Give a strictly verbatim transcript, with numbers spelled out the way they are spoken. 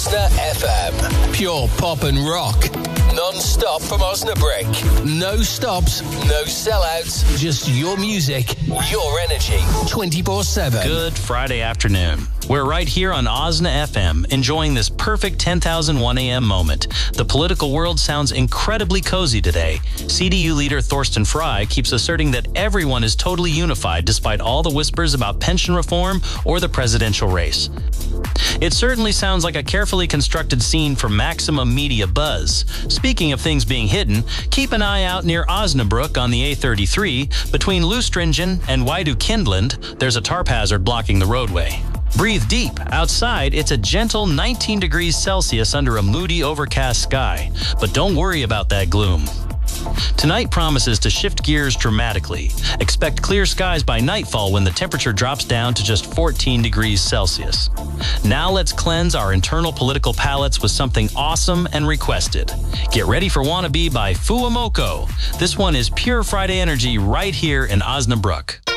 Osna F M. Pure pop and rock. Non-stop from Osnabrück. No stops, no sellouts. Just your music, your energy. twenty-four seven. Good Friday afternoon. We're right here on Osna F M, enjoying this perfect ten thousand one A M moment. The political world sounds incredibly cozy today. C D U leader Thorsten Frey keeps asserting that everyone is totally unified despite all the whispers about pension reform or the presidential race. It certainly sounds like a carefully constructed scene for maximum media buzz. Speaking of things being hidden, keep an eye out near Osnabrück on the A thirty-three. Between Lustringen and Weidukindland, there's a tarp hazard blocking the roadway. Breathe deep. Outside, it's a gentle nineteen degrees Celsius under a moody, overcast sky. But don't worry about that gloom. Tonight promises to shift gears dramatically. Expect clear skies by nightfall when the temperature drops down to just fourteen degrees Celsius. Now let's cleanse our internal political palates with something awesome and requested. Get ready for Wannabe by Fuamoko. This one is pure Friday energy right here in Osnabrück.